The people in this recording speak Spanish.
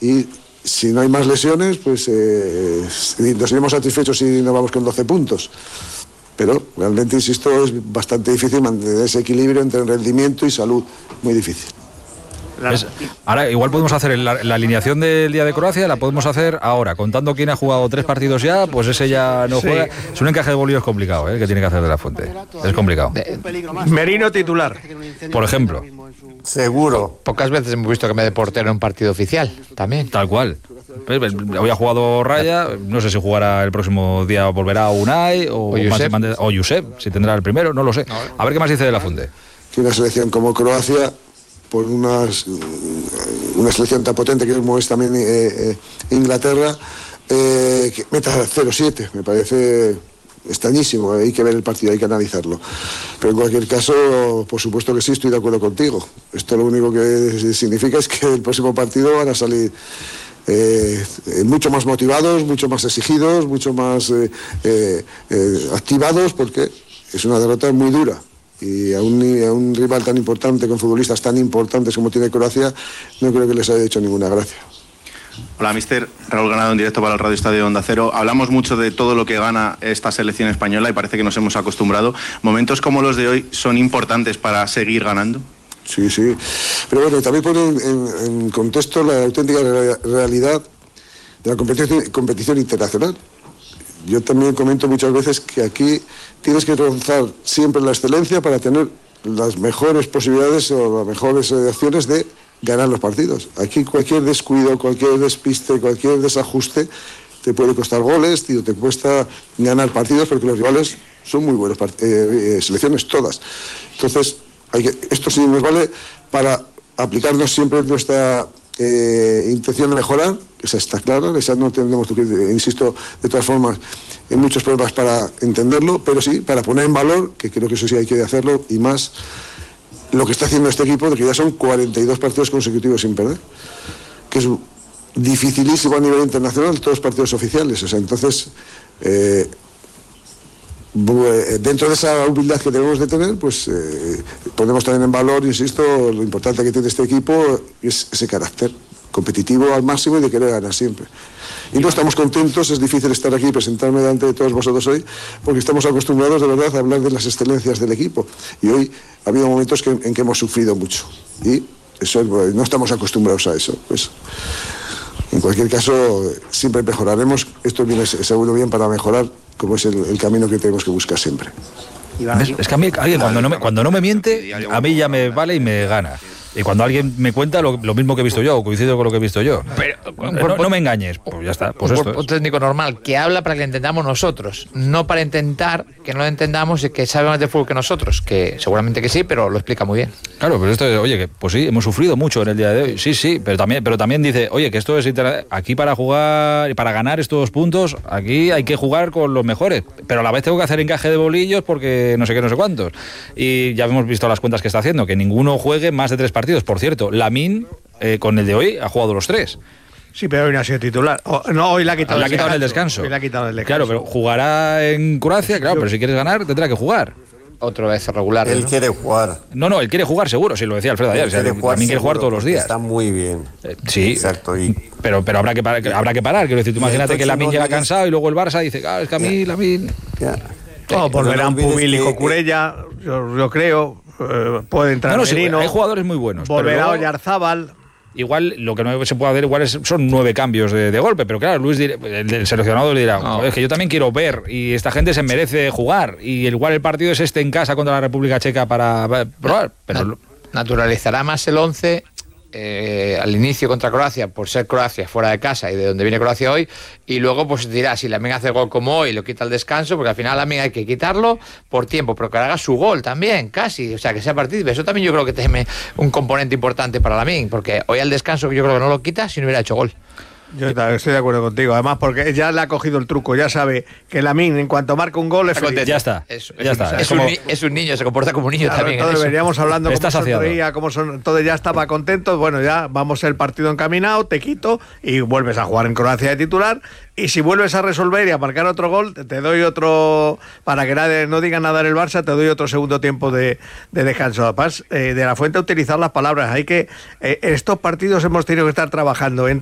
y si no hay más lesiones, pues nos iremos satisfechos si nos vamos con 12 puntos. Pero realmente, insisto, es bastante difícil mantener ese equilibrio entre rendimiento y salud. Muy difícil. Ahora, igual podemos hacer la alineación del día de Croacia, la podemos hacer ahora, contando quién ha jugado 3 partidos ya, pues ese ya no juega. Es un encaje de bolillos complicado, que tiene que hacer De la Fuente. Es complicado. Merino titular, por ejemplo. Seguro. Pocas veces hemos visto que me dé portero en un partido oficial, también. Tal cual. Hoy ha jugado Raya, no sé si jugará el próximo día, volverá Unai o Josep, si tendrá el primero, no lo sé. A ver qué más dice De la Fuente. Que una selección como Croacia, por una selección tan potente como es también Inglaterra, que meta 0-7, me parece extrañísimo. Hay que ver el partido, hay que analizarlo, pero en cualquier caso, por supuesto que sí, estoy de acuerdo contigo. Esto lo único que significa es que el próximo partido van a salir mucho más motivados, mucho más exigidos, mucho más activados, porque es una derrota muy dura. Y a un rival tan importante, con futbolistas tan importantes como tiene Croacia, no creo que les haya hecho ninguna gracia. Hola, mister. Raúl Ganado, en directo para el Radio Estadio Onda Cero. Hablamos mucho de todo lo que gana esta selección española y parece que nos hemos acostumbrado. ¿Momentos como los de hoy son importantes para seguir ganando? Sí, sí. Pero bueno, también pone en contexto la auténtica realidad de la competición internacional. Yo también comento muchas veces que aquí tienes que rozar siempre la excelencia para tener las mejores posibilidades o las mejores opciones de ganar los partidos. Aquí cualquier descuido, cualquier despiste, cualquier desajuste te puede costar goles, tío, te cuesta ganar partidos, porque los rivales son muy buenos, selecciones todas. Entonces, esto sí nos vale para aplicarnos siempre nuestra intención de mejorar. Esa está clara, esa no tendremos que, insisto, de todas formas, en muchos problemas para entenderlo, pero sí para poner en valor, que creo que eso sí hay que hacerlo, y más lo que está haciendo este equipo, de que ya son 42 partidos consecutivos sin perder, que es dificilísimo a nivel internacional, todos partidos oficiales. O sea, entonces, dentro de esa humildad que debemos de tener, pues ponemos también en valor, insisto, lo importante que tiene este equipo es ese carácter competitivo al máximo y de querer ganar siempre. Y no estamos contentos, es difícil estar aquí y presentarme delante de todos vosotros hoy, porque estamos acostumbrados de verdad a hablar de las excelencias del equipo. Y hoy ha habido momentos en que hemos sufrido mucho. Y eso, no estamos acostumbrados a eso. Pues, en cualquier caso, siempre mejoraremos. Esto viene seguro bien para mejorar, como es el camino que tenemos que buscar siempre. Es que a mí, cuando no me miente, a mí ya me vale y me gana. Y cuando alguien me cuenta lo mismo que he visto yo, o coincido con lo que he visto yo. Pero no me engañes, pues ya está. Pues esto es. Un técnico normal que habla para que le entendamos nosotros, no para intentar que no lo entendamos y que sabe más de fútbol que nosotros, que seguramente que sí, pero lo explica muy bien. Claro, pero esto, oye, que pues sí, hemos sufrido mucho en el día de hoy, sí, pero también dice, oye, que esto es aquí para jugar y para ganar estos puntos, aquí hay que jugar con los mejores, pero a la vez tengo que hacer encaje de bolillos porque no sé qué, no sé cuántos. Y ya hemos visto las cuentas que está haciendo, que ninguno juegue más de 3 partidos. Por cierto, Lamine, con el de hoy, ha jugado los 3. Sí, pero hoy no ha sido titular. Hoy le ha quitado en el descanso. Hoy le ha quitado el descanso. Claro, pero jugará en Croacia, claro, pero si quieres ganar, tendrá que jugar. Otra vez regular. Él quiere jugar. No, él quiere jugar seguro, sí, lo decía Alfredo ayer. También quiere jugar todos los días. Está muy bien. Sí, exacto. Pero habrá que parar. Quiero decir, tú imagínate que Lamine llega cansado y luego el Barça dice, es que a mí Lamine... Volverán Pubil y Cucurella, yo creo. Puede entrar Merino. Hay jugadores muy buenos. Volverá Oyarzábal. Igual lo que no se puede hacer son 9 cambios de golpe, pero claro, Luis, el seleccionado le dirá, es que yo también quiero ver y esta gente se merece jugar y igual el partido es en casa contra la República Checa para probar, pero naturalizará más el 11 al inicio contra Croacia, por ser Croacia fuera de casa y de donde viene Croacia hoy, y luego pues dirá, si Lamine hace gol como hoy, lo quita el descanso, porque al final Lamine hay que quitarlo por tiempo, pero que haga su gol también, casi, o sea, que sea partícipe. Eso también yo creo que tiene un componente importante para Lamine, porque hoy al descanso yo creo que no lo quita si no hubiera hecho gol. Yo estoy de acuerdo contigo, además porque ya le ha cogido el truco, ya sabe que Lamine en cuanto marca un gol es feliz. Ya está. Es un niño, se comporta como un niño, claro, también. Entonces veníamos hablando cómo son, entonces ya estaba contento, bueno, ya vamos el partido encaminado, te quito y vuelves a jugar en Croacia de titular, y si vuelves a resolver y a marcar otro gol, te doy otro, para que no diga nada en el Barça, te doy otro segundo tiempo de descanso. Además, de la Fuente a utilizar las palabras, hay que, estos partidos hemos tenido que estar trabajando en